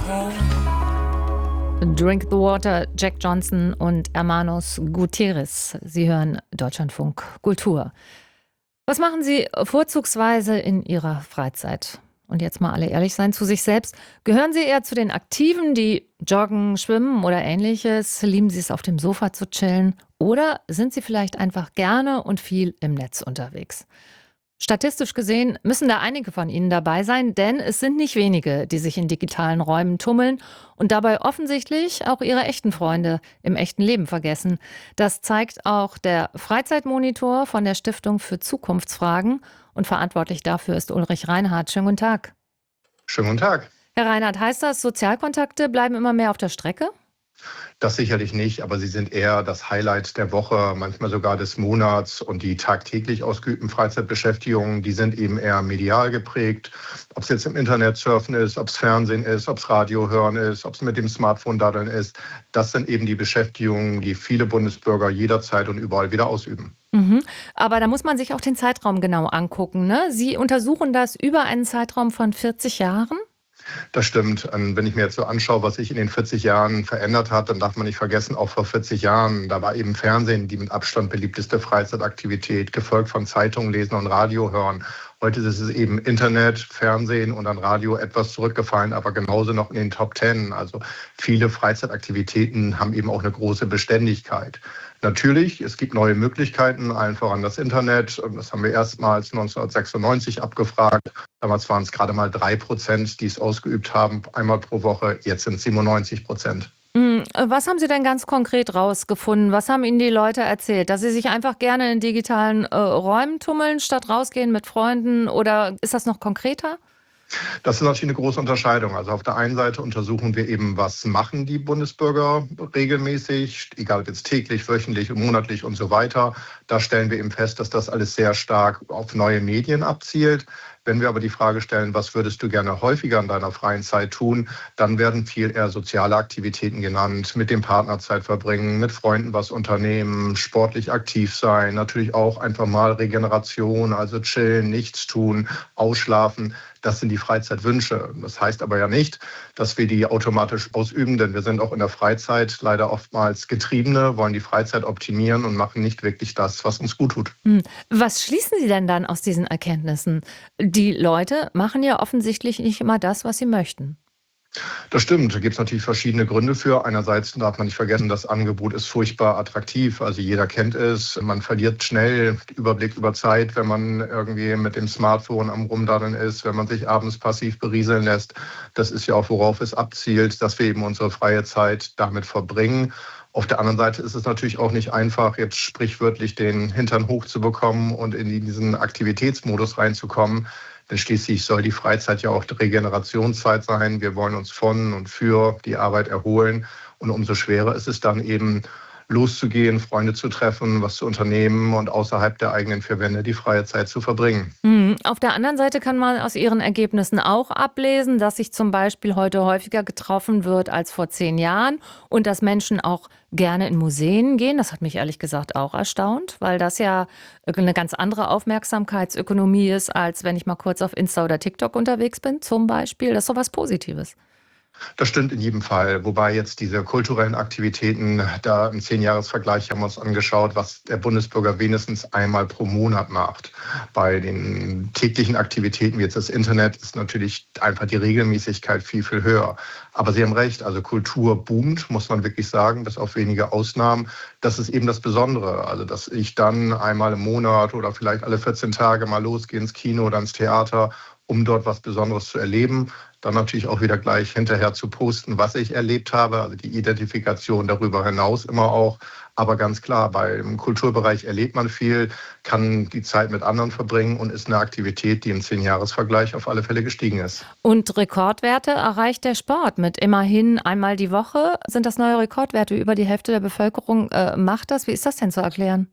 Drink the Water, Jack Johnson und Hermanos Gutierrez. Sie hören Deutschlandfunk Kultur. Was machen Sie vorzugsweise in Ihrer Freizeit? Und jetzt mal alle ehrlich sein zu sich selbst. Gehören Sie eher zu den Aktiven, die joggen, schwimmen oder ähnliches? Lieben Sie es, auf dem Sofa zu chillen? Oder sind Sie vielleicht einfach gerne und viel im Netz unterwegs? Statistisch gesehen müssen da einige von Ihnen dabei sein, denn es sind nicht wenige, die sich in digitalen Räumen tummeln und dabei offensichtlich auch ihre echten Freunde im echten Leben vergessen. Das zeigt auch der Freizeitmonitor von der Stiftung für Zukunftsfragen und verantwortlich dafür ist Ulrich Reinhardt. Schönen guten Tag. Schönen guten Tag. Herr Reinhardt, heißt das, Sozialkontakte bleiben immer mehr auf der Strecke? Das sicherlich nicht, aber sie sind eher das Highlight der Woche, manchmal sogar des Monats. Und die tagtäglich ausgeübten Freizeitbeschäftigungen, die sind eben eher medial geprägt. Ob es jetzt im Internet surfen ist, ob es Fernsehen ist, ob es Radio hören ist, ob es mit dem Smartphone daddeln ist. Das sind eben die Beschäftigungen, die viele Bundesbürger jederzeit und überall wieder ausüben. Mhm. Aber da muss man sich auch den Zeitraum genau angucken, ne? Sie untersuchen das über einen Zeitraum von 40 Jahren? Das stimmt. Wenn ich mir jetzt so anschaue, was sich in den 40 Jahren verändert hat, dann darf man nicht vergessen, auch vor 40 Jahren, da war eben Fernsehen die mit Abstand beliebteste Freizeitaktivität, gefolgt von Zeitungen lesen und Radio hören. Heute ist es eben Internet, Fernsehen und dann Radio etwas zurückgefallen, aber genauso noch in den Top 10. Also viele Freizeitaktivitäten haben eben auch eine große Beständigkeit. Natürlich, es gibt neue Möglichkeiten, allen voran das Internet. Das haben wir erstmals 1996 abgefragt. Damals waren es gerade mal 3%, die es ausgeübt haben, einmal pro Woche. Jetzt sind es 97%. Was haben Sie denn ganz konkret rausgefunden? Was haben Ihnen die Leute erzählt? Dass sie sich einfach gerne in digitalen Räumen tummeln, statt rausgehen mit Freunden? Oder ist das noch konkreter? Das ist natürlich eine große Unterscheidung. Also auf der einen Seite untersuchen wir eben, was machen die Bundesbürger regelmäßig, egal ob jetzt täglich, wöchentlich, monatlich und so weiter. Da stellen wir eben fest, dass das alles sehr stark auf neue Medien abzielt. Wenn wir aber die Frage stellen, was würdest du gerne häufiger in deiner freien Zeit tun, dann werden viel eher soziale Aktivitäten genannt, mit dem Partner Zeit verbringen, mit Freunden was unternehmen, sportlich aktiv sein, natürlich auch einfach mal Regeneration, also chillen, nichts tun, ausschlafen. Das sind die Freizeitwünsche. Das heißt aber ja nicht, dass wir die automatisch ausüben, denn wir sind auch in der Freizeit leider oftmals Getriebene, wollen die Freizeit optimieren und machen nicht wirklich das, was uns gut tut. Was schließen Sie denn dann aus diesen Erkenntnissen? Die Leute machen ja offensichtlich nicht immer das, was sie möchten. Das stimmt, da gibt es natürlich verschiedene Gründe für. Einerseits darf man nicht vergessen, das Angebot ist furchtbar attraktiv. Also jeder kennt es. Man verliert schnell den Überblick über Zeit, wenn man irgendwie mit dem Smartphone am Rumdaddeln ist, wenn man sich abends passiv berieseln lässt. Das ist ja auch, worauf es abzielt, dass wir eben unsere freie Zeit damit verbringen. Auf der anderen Seite ist es natürlich auch nicht einfach, jetzt sprichwörtlich den Hintern hochzubekommen und in diesen Aktivitätsmodus reinzukommen. Denn schließlich soll die Freizeit ja auch Regenerationszeit sein. Wir wollen uns von und für die Arbeit erholen. Und umso schwerer ist es dann eben, loszugehen, Freunde zu treffen, was zu unternehmen und außerhalb der eigenen vier Wände die freie Zeit zu verbringen. Auf der anderen Seite kann man aus Ihren Ergebnissen auch ablesen, dass sich zum Beispiel heute häufiger getroffen wird als vor 10 Jahren und dass Menschen auch gerne in Museen gehen. Das hat mich ehrlich gesagt auch erstaunt, weil das ja eine ganz andere Aufmerksamkeitsökonomie ist, als wenn ich mal kurz auf Insta oder TikTok unterwegs bin zum Beispiel. Das ist so was Positives. Das stimmt in jedem Fall. Wobei jetzt diese kulturellen Aktivitäten, da im 10-Jahres-Vergleich haben wir uns angeschaut, was der Bundesbürger wenigstens einmal pro Monat macht. Bei den täglichen Aktivitäten wie jetzt das Internet ist natürlich einfach die Regelmäßigkeit viel, viel höher. Aber Sie haben recht, also Kultur boomt, muss man wirklich sagen, bis auf wenige Ausnahmen. Das ist eben das Besondere. Also dass ich dann einmal im Monat oder vielleicht alle 14 Tage mal losgehe ins Kino oder ins Theater, um dort was Besonderes zu erleben. Dann natürlich auch wieder gleich hinterher zu posten, was ich erlebt habe, also die Identifikation darüber hinaus immer auch. Aber ganz klar, beim Kulturbereich erlebt man viel, kann die Zeit mit anderen verbringen und ist eine Aktivität, die im 10-Jahres-Vergleich auf alle Fälle gestiegen ist. Und Rekordwerte erreicht der Sport mit immerhin einmal die Woche. Sind das neue Rekordwerte? Über die Hälfte der Bevölkerung macht das. Wie ist das denn zu erklären?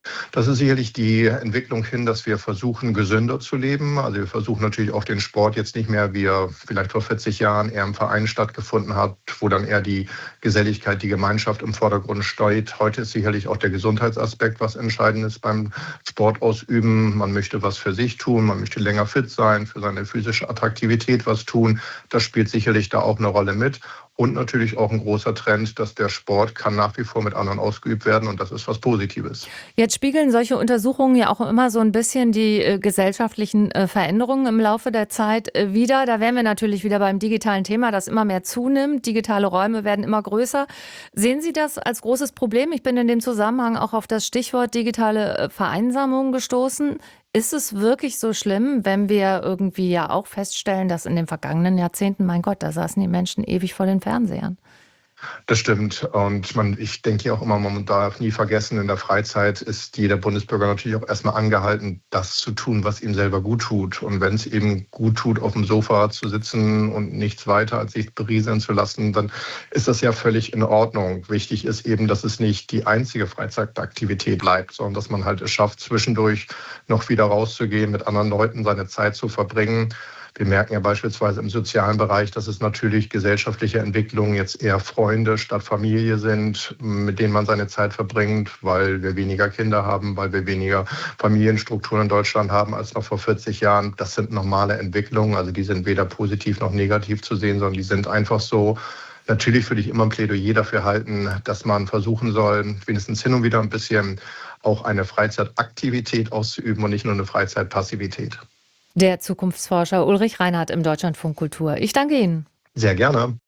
Das ist sicherlich die Entwicklung hin, dass wir versuchen, gesünder zu leben. Also wir versuchen natürlich auch den Sport jetzt nicht mehr, wie er vielleicht vor 40 Jahren eher im Verein stattgefunden hat, wo dann eher die Geselligkeit, die Gemeinschaft im Vordergrund steht. Heute ist sicherlich auch der Gesundheitsaspekt was Entscheidendes beim Sport ausüben. Man möchte was für sich tun, man möchte länger fit sein, für seine physische Attraktivität was tun. Das spielt sicherlich da auch eine Rolle mit. Und natürlich auch ein großer Trend, dass der Sport kann nach wie vor mit anderen ausgeübt werden und das ist was Positives. Jetzt spiegeln solche Untersuchungen ja auch immer so ein bisschen die gesellschaftlichen Veränderungen im Laufe der Zeit wider. Da wären wir natürlich wieder beim digitalen Thema, das immer mehr zunimmt. Digitale Räume werden immer größer. Sehen Sie das als großes Problem? Ich bin in dem Zusammenhang auch auf das Stichwort digitale Vereinsamung gestoßen. Ist es wirklich so schlimm, wenn wir irgendwie ja auch feststellen, dass in den vergangenen Jahrzehnten, mein Gott, da saßen die Menschen ewig vor den Fernsehern? Das stimmt. Und ich denke ja auch immer, man darf nie vergessen, in der Freizeit ist jeder Bundesbürger natürlich auch erstmal angehalten, das zu tun, was ihm selber gut tut. Und wenn es eben gut tut, auf dem Sofa zu sitzen und nichts weiter als sich berieseln zu lassen, dann ist das ja völlig in Ordnung. Wichtig ist eben, dass es nicht die einzige Freizeitaktivität bleibt, sondern dass man halt es schafft, zwischendurch noch wieder rauszugehen, mit anderen Leuten seine Zeit zu verbringen. Wir merken ja beispielsweise im sozialen Bereich, dass es natürlich gesellschaftliche Entwicklungen jetzt eher Freunde statt Familie sind, mit denen man seine Zeit verbringt, weil wir weniger Kinder haben, weil wir weniger Familienstrukturen in Deutschland haben als noch vor 40 Jahren. Das sind normale Entwicklungen, also die sind weder positiv noch negativ zu sehen, sondern die sind einfach so. Natürlich würde ich immer ein Plädoyer dafür halten, dass man versuchen soll, wenigstens hin und wieder ein bisschen auch eine Freizeitaktivität auszuüben und nicht nur eine Freizeitpassivität. Der Zukunftsforscher Ulrich Reinhardt im Deutschlandfunk Kultur. Ich danke Ihnen. Sehr gerne.